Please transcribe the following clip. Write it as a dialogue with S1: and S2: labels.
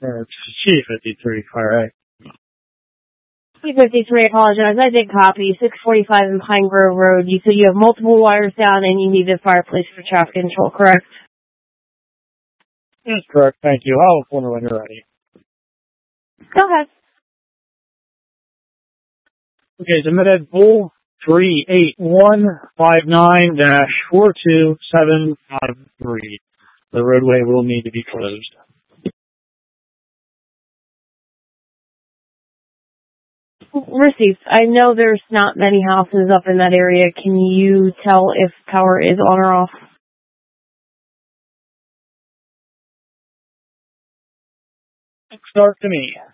S1: It's G53, alright.
S2: G53, I apologize. I did copy. 645 in Pine Grove Road. You said you have multiple wires down and you need a fireplace for traffic control, correct?
S1: That's correct, thank you. I'll inform when you're ready.
S2: Go ahead.
S1: Okay, submitted bull 38159-42753. The roadway will need to be closed.
S2: Received. I know there's not many houses up in that area. Can you tell if power is on or off?
S1: Looks dark to me.